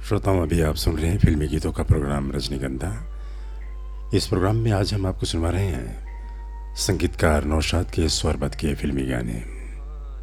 श्रोताओं, अभी आप सुन रहे हैं फिल्मी गीतों का प्रोग्राम रजनीगंधा। इस प्रोग्राम में आज हम आपको सुनवा रहे हैं संगीतकार नौशाद के स्वरबद्ध के फिल्मी गाने।